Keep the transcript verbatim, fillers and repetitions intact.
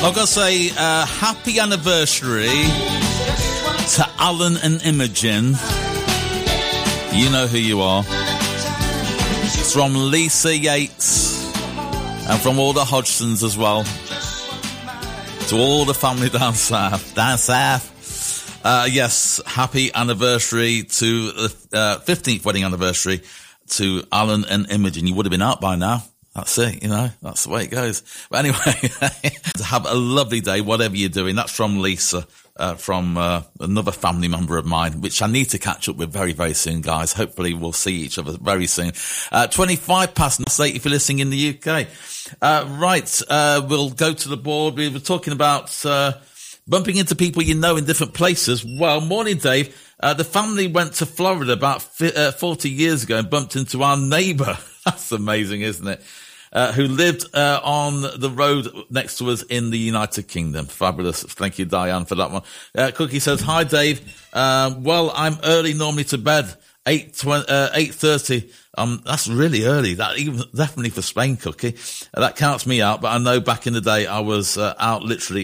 I've got to say, uh, happy anniversary to Alan and Imogen. You know who you are. It's from Lisa Yates and from all the Hodgsons as well. To all the family down south. Down south. Uh, yes, happy anniversary to the uh, fifteenth wedding anniversary to Alan and Imogen. You would have been out by now. That's it, you know, that's the way it goes. But anyway, have a lovely day, whatever you're doing. That's from Lisa, uh, from uh, another family member of mine, which I need to catch up with very, very soon, guys. Hopefully we'll see each other very soon. Uh, twenty-five past eight if you're listening in the U K. Uh, right, uh, we'll go to the board. We were talking about uh, bumping into people you know in different places. Well, morning, Dave. Uh, the family went to Florida about fi- uh, forty years ago and bumped into our neighbour. That's amazing, isn't it? Uh, who lived uh, on the road next to us in the United Kingdom. Fabulous. Thank you, Diane, for that one. Uh, Cookie says, hi, Dave. Uh, well, I'm early normally to bed, eight thirty. Um, that's really early. That even definitely for Spain, Cookie. Uh, that counts me out, but I know back in the day I was uh, out literally